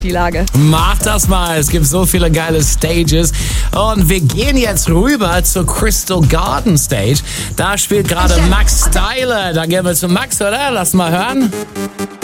die Lage. Mach das mal, es gibt so viele geile Stages. Und wir gehen jetzt rüber zur Crystal Garden Stage. Da spielt gerade Max Styler. Da gehen wir zu Max, oder? Lass mal hören.